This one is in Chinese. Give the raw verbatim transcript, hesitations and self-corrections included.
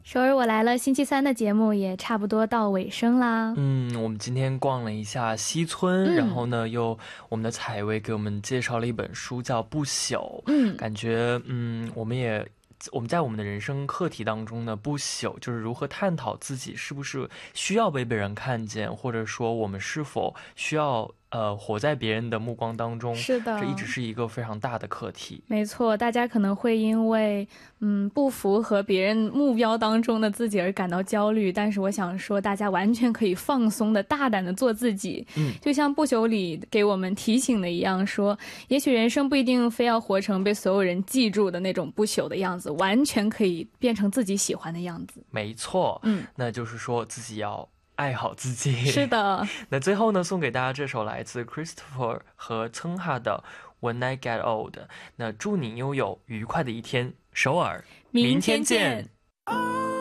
首尔我来了星期三的节目也差不多到尾声啦。 嗯，我们今天逛了一下西村、 嗯、 然后呢又我们的采薇给我们介绍了一本书叫不朽。 嗯， 感觉嗯我们也我们在我们的人生课题当中呢，不朽就是如何探讨自己是不是需要被别人看见，或者说我们是否需要呃活在别人的目光当中。 是的， 这一直是一个非常大的课题。 没错，大家可能会因为嗯不符合别人目标当中的自己而感到焦虑，但是我想说大家完全可以放松的大胆的做自己。 嗯， 就像不朽里给我们提醒的一样，说也许人生不一定非要活成被所有人记住的那种不朽的样子，完全可以变成自己喜欢的样子。 没错， 嗯， 那就是说自己要爱好自己。 是的。 那最后呢，送给大家这首来自 Christopher 和曾哈的 When I Get Old。 那祝你拥有愉快的一天，首尔， 明天见。